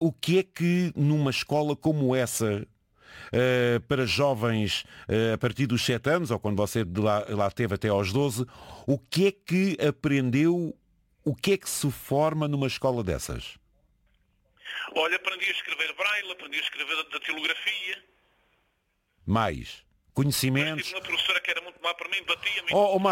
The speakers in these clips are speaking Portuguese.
o que é que numa escola como essa, para jovens a partir dos 7 anos, ou quando você lá esteve até aos 12, o que é que aprendeu, o que é que se forma numa escola dessas? Olha, aprendi a escrever braille, aprendi a escrever da datilografia. Mais Mas conhecimentos. tive uma professora que era muito má para mim, batia-me.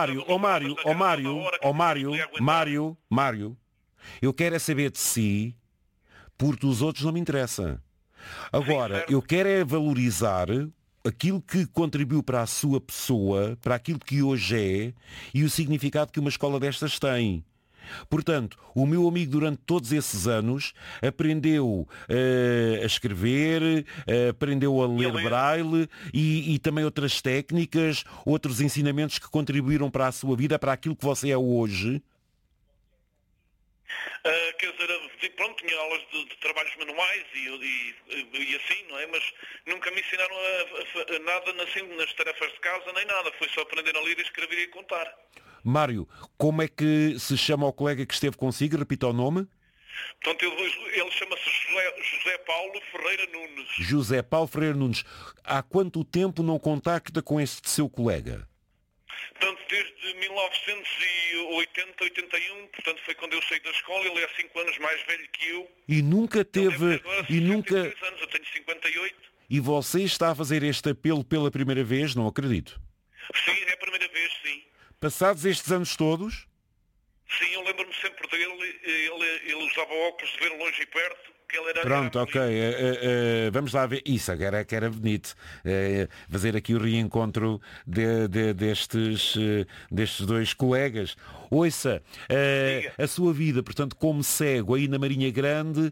Mário, eu quero é saber de si, porque dos outros não me interessa. Agora, eu quero é valorizar aquilo que contribuiu para a sua pessoa, para aquilo que hoje é e o significado que uma escola destas tem. Portanto, o meu amigo durante todos esses anos aprendeu a escrever, aprendeu a ler braille e também outras técnicas, outros ensinamentos que contribuíram para a sua vida, para aquilo que você é hoje. Quer dizer, pronto, tinha aulas de trabalhos manuais e assim, não é? Mas nunca me ensinaram a nada assim, nas tarefas de casa, nem nada. Foi só aprender a ler, a escrever e a contar. Mário, como é que se chama o colega que esteve consigo? Repita o nome. Portanto, ele chama-se José Paulo Ferreira Nunes. José Paulo Ferreira Nunes. Há quanto tempo não contacta com este seu colega? Portanto, desde 1980, 81, portanto foi quando eu saí da escola, ele é 5 anos mais velho que eu. E nunca teve... Agora, e nunca... anos, eu tenho 58. E você está a fazer este apelo pela primeira vez? Não acredito. Sim, é a primeira vez, sim. Passados estes anos todos? Sim, eu lembro-me sempre dele. Ele usava óculos de ver longe e perto. Que ele era, Pronto, ok. Vamos lá ver. Isso agora é que era bonito. Fazer aqui o reencontro destes dois colegas. Ouça, a sua vida, portanto, como cego aí na Marinha Grande,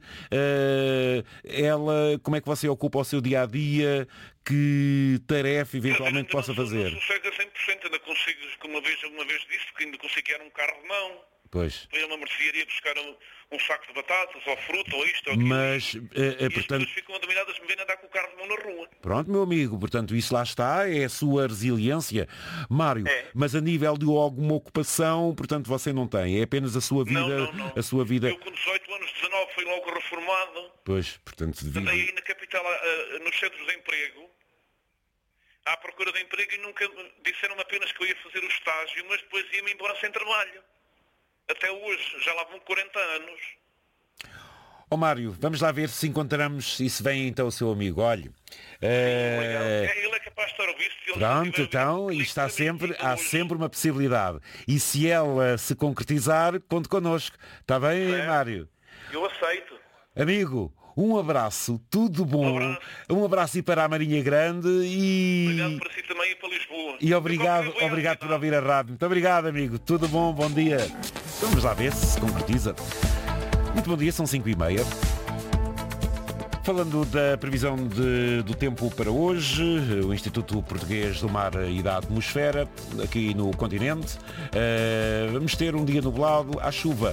como é que você ocupa o seu dia-a-dia? Que tarefa eventualmente possa fazer? Eu sossego a 100%, ainda consigo, como uma vez disse, que ainda consigo guiar um carro de mão. Pois. Foi a uma mercearia buscar um saco de batatas, ou fruta, ou isto, ou aquilo. Mas, e portanto... as pessoas ficam admiradas de me verem andar com o carro de mão na rua. Pronto, meu amigo, portanto, isso lá está, é a sua resiliência. Mário, mas a nível de alguma ocupação, portanto, você não tem, é apenas a sua vida... Não. A sua vida... Eu com 18 anos, 19, fui logo reformado. Pois, portanto... Andei aí na capital, nos centros de emprego, à procura de emprego, e nunca disseram apenas que eu ia fazer o estágio, mas depois ia-me embora sem trabalho. Até hoje, já lá vão 40 anos. Mário, vamos lá ver se encontramos e se vem então o seu amigo. Olhe. Ele é capaz de estar a ouvir. Pronto, então, e há sempre uma possibilidade. E se ela se concretizar, conte connosco. Está bem, Mário? Eu aceito. Amigo, um abraço, tudo bom. Um abraço e para a Marinha Grande e... Obrigado para si também e para Lisboa. E obrigado por ouvir a rádio. Muito obrigado, amigo. Tudo bom, bom dia. Vamos lá ver se concretiza. Muito bom dia, são 5h30. Falando da previsão do tempo para hoje, o Instituto Português do Mar e da Atmosfera, aqui no continente, vamos ter um dia nublado à chuva.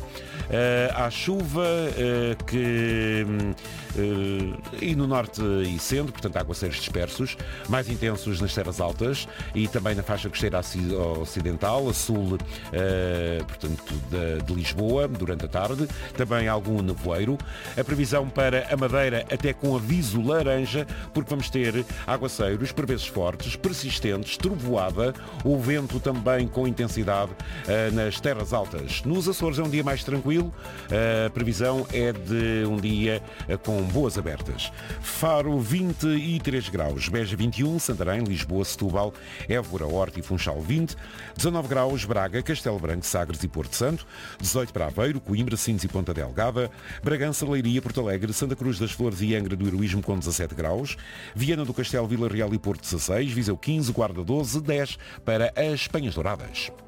E no norte e centro, portanto aguaceiros dispersos, mais intensos nas terras altas e também na faixa costeira ocidental, a sul, portanto, de Lisboa, durante a tarde, também algum nevoeiro. A previsão para a Madeira até com aviso laranja, porque vamos ter aguaceiros, por vezes fortes, persistentes, trovoada, o vento também com intensidade nas terras altas. Nos Açores é um dia mais tranquilo, a previsão é de um dia com boas abertas. Faro 23 graus, Beja 21, Santarém, Lisboa, Setúbal, Évora, Horta e Funchal 20, 19 graus, Braga, Castelo Branco, Sagres e Porto Santo, 18 para Aveiro, Coimbra, Sines e Ponta Delgada, Bragança, Leiria, Porto Alegre, Santa Cruz das Flores e Angra do Heroísmo com 17 graus, Viana do Castelo, Vila Real e Porto 16, Viseu 15, Guarda 12, 10 para as Penhas Douradas.